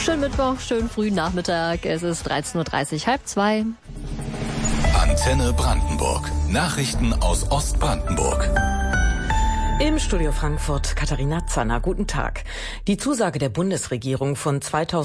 Schönen Mittwoch, schönen frühen Nachmittag. Es ist 13.30 Uhr, 13:30. Antenne Brandenburg. Nachrichten aus Ostbrandenburg. Im Studio Frankfurt Katharina Zanner. Guten Tag. Die Zusage der Bundesregierung von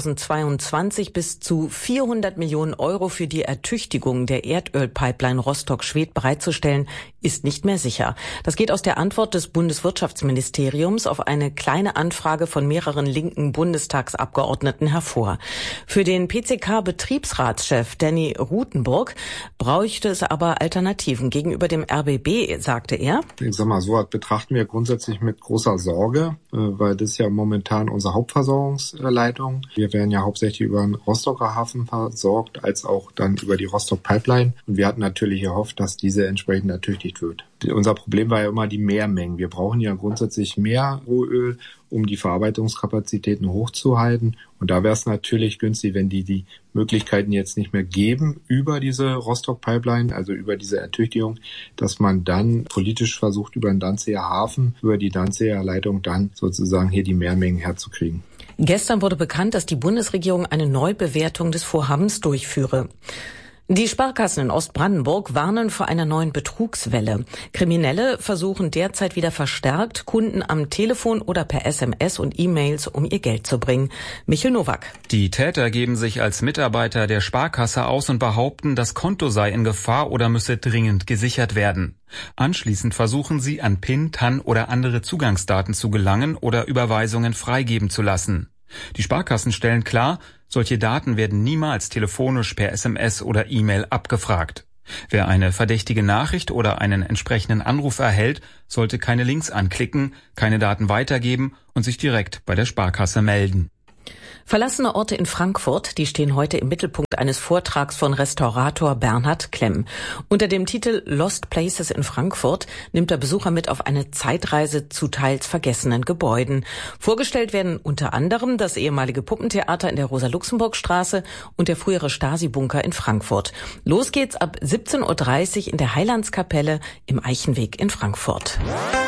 2022 bis zu 400 Millionen Euro für die Ertüchtigung der Erdölpipeline Rostock-Schwedt bereitzustellen, ist nicht mehr sicher. Das geht aus der Antwort des Bundeswirtschaftsministeriums auf eine kleine Anfrage von mehreren linken Bundestagsabgeordneten hervor. Für den PCK-Betriebsratschef Danny Rutenburg bräuchte es aber Alternativen. Gegenüber dem RBB sagte er: Ich sag mal, so was betrachten wir grundsätzlich mit großer Sorge, weil das ja momentan unsere Hauptversorgungsleitung. Wir werden ja hauptsächlich über den Rostocker Hafen versorgt, als auch dann über die Rostock Pipeline. Und wir hatten natürlich gehofft, dass diese entsprechend ertüchtigt wird. Unser Problem war ja immer die Mehrmengen. Wir brauchen ja grundsätzlich mehr Rohöl, um die Verarbeitungskapazitäten hochzuhalten. Und da wäre es natürlich günstig, wenn die Möglichkeiten jetzt nicht mehr geben über diese Rostock-Pipeline, also über diese Ertüchtigung, dass man dann politisch versucht, über den Danziger Hafen, über die Danziger Leitung dann sozusagen hier die Mehrmengen herzukriegen. Gestern wurde bekannt, dass die Bundesregierung eine Neubewertung des Vorhabens durchführe. Die Sparkassen in Ostbrandenburg warnen vor einer neuen Betrugswelle. Kriminelle versuchen derzeit wieder verstärkt, Kunden am Telefon oder per SMS und E-Mails um ihr Geld zu bringen. Michael Nowak. Die Täter geben sich als Mitarbeiter der Sparkasse aus und behaupten, das Konto sei in Gefahr oder müsse dringend gesichert werden. Anschließend versuchen sie, an PIN, TAN oder andere Zugangsdaten zu gelangen oder Überweisungen freigeben zu lassen. Die Sparkassen stellen klar, solche Daten werden niemals telefonisch per SMS oder E-Mail abgefragt. Wer eine verdächtige Nachricht oder einen entsprechenden Anruf erhält, sollte keine Links anklicken, keine Daten weitergeben und sich direkt bei der Sparkasse melden. Verlassene Orte in Frankfurt, die stehen heute im Mittelpunkt eines Vortrags von Restaurator Bernhard Klemm. Unter dem Titel Lost Places in Frankfurt nimmt der Besucher mit auf eine Zeitreise zu teils vergessenen Gebäuden. Vorgestellt werden unter anderem das ehemalige Puppentheater in der Rosa-Luxemburg-Straße und der frühere Stasi-Bunker in Frankfurt. Los geht's ab 17:30 Uhr in der Heilandskapelle im Eichenweg in Frankfurt.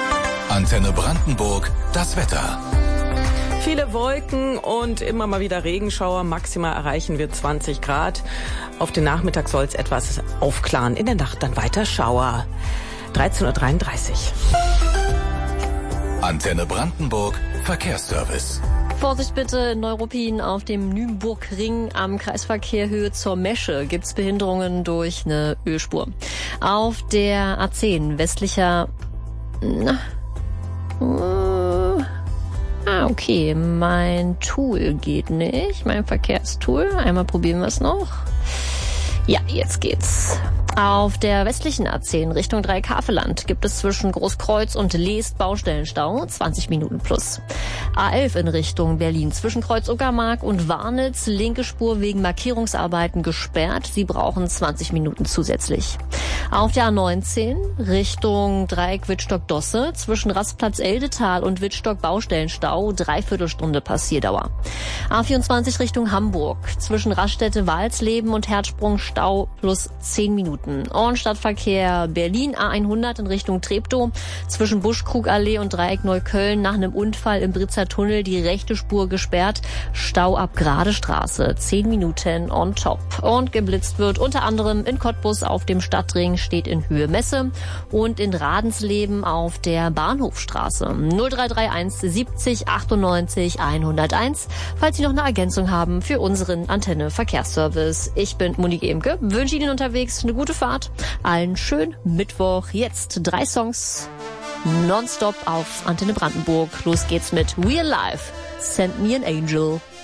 Antenne Brandenburg, das Wetter. Viele Wolken und immer mal wieder Regenschauer. Maximal erreichen wir 20 Grad. Auf den Nachmittag soll es etwas aufklaren. In der Nacht dann weiter Schauer. 13:33 Uhr. Antenne Brandenburg, Verkehrsservice. Vorsicht bitte, Neuruppin auf dem Nymburkring am Kreisverkehr Höhe zur Mesche gibt's Behinderungen durch eine Ölspur. Auf der A10 westlicher... Okay, mein Tool geht nicht, mein Verkehrstool. Einmal probieren wir es noch. Ja, jetzt geht's. Auf der westlichen A10 Richtung Dreieckhaveland gibt es zwischen Großkreuz und Leest Baustellenstau, 20 Minuten plus. A11 in Richtung Berlin zwischen Kreuz-Uckermark und Warnitz, linke Spur wegen Markierungsarbeiten gesperrt. Sie brauchen 20 Minuten zusätzlich. Auf der A19 Richtung Dreieck Wittstock-Dosse zwischen Rastplatz Eldetal und Wittstock Baustellenstau, 3/4 Stunde Passierdauer. A24 Richtung Hamburg zwischen Raststätte Walsleben und Herzsprung Stau plus 10 Minuten. Und Stadtverkehr Berlin A100 in Richtung Treptow zwischen Buschkrugallee und Dreieck Neukölln nach einem Unfall im Britzer Tunnel die rechte Spur gesperrt. Stau ab Gradestraße, 10 Minuten on top. Und geblitzt wird unter anderem in Cottbus auf dem Stadtring, steht in Höhe Messe, und in Radensleben auf der Bahnhofstraße. 0331 70 98 101, falls Sie noch eine Ergänzung haben für unseren Antenne Verkehrsservice. Ich bin Monique Emke, wünsche Ihnen unterwegs eine gute Fahrt, allen schönen Mittwoch. Jetzt 3 Songs nonstop auf Antenne Brandenburg. Los geht's mit Real Life, Send Me an Angel.